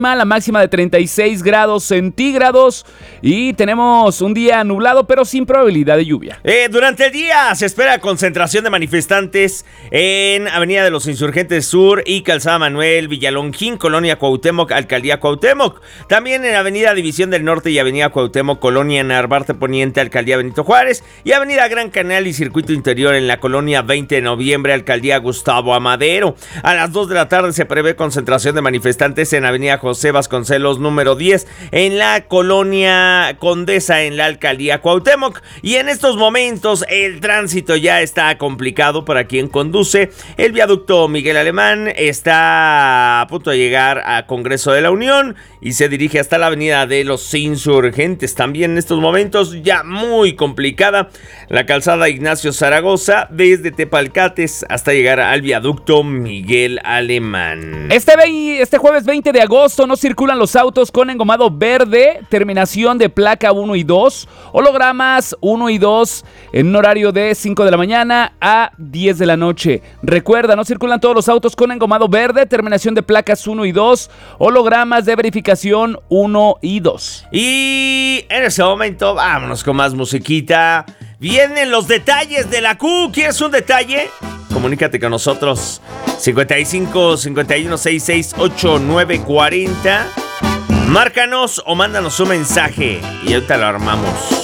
La máxima de 36 grados centígrados y tenemos un día nublado pero sin probabilidad de lluvia. Durante el día se espera concentración de manifestantes en Avenida de los Insurgentes Sur y Calzada Manuel Villalongín, Colonia Cuauhtémoc, Alcaldía Cuauhtémoc. También en Avenida División del Norte y Avenida Cuauhtémoc, Colonia Narvarte Poniente, Alcaldía Benito Juárez. Y Avenida Gran Canal y Circuito Interior en la Colonia 20 de Noviembre, Alcaldía Gustavo Amadero. A las 2 de la tarde se prevé concentración de manifestantes en Avenida José Vasconcelos número 10 en la Colonia Condesa en la Alcaldía Cuauhtémoc. Y en estos momentos el tránsito ya está complicado para quien conduce. El viaducto Miguel Alemán está a punto de llegar a Congreso de la Unión y se dirige hasta la Avenida de los Insurgentes. También en estos momentos ya muy complicada la calzada Ignacio Zaragoza desde Tepalcates hasta llegar al viaducto Miguel Alemán. Este jueves 20 de agosto no circulan los autos con engomado verde, terminación de placa 1 y 2, hologramas 1 y 2 en un horario de 5 de la mañana a 10 de la noche. Recuerda, no circulan todos los autos con engomado verde, terminación de placas 1 y 2, hologramas de verificación 1 y 2. Y en ese momento vámonos con más musiquita. Vienen los detalles de la Q. ¿Quieres un detalle? Comunícate con nosotros. 55 51 66 8940. Márcanos o mándanos un mensaje y ahorita lo armamos.